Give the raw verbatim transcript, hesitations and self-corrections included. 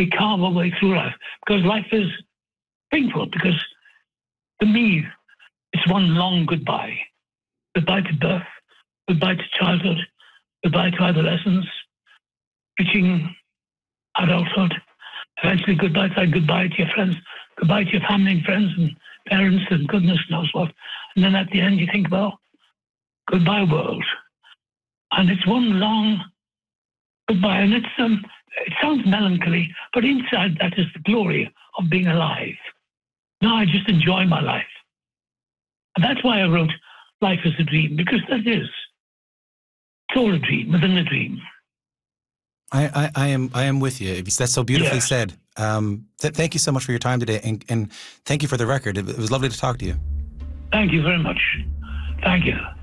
we carve our way through life, because life is painful, because to me, it's one long goodbye. Goodbye to birth, goodbye to childhood, goodbye to adolescence, reaching adulthood, eventually goodbye to goodbye to your friends, goodbye to your family and friends and parents and goodness knows what. And then at the end you think, well, goodbye world. And it's one long goodbye. And it's um, it sounds melancholy, but inside that is the glory of being alive. Now I just enjoy my life. And that's why I wrote Life is a Dream, because that is. It's all a dream within a dream. I, I, I am I am with you. That's so beautifully Yes. said. Um, th- thank you so much for your time today, and, and thank you for the record. It, it was lovely to talk to you. Thank you very much. Thank you.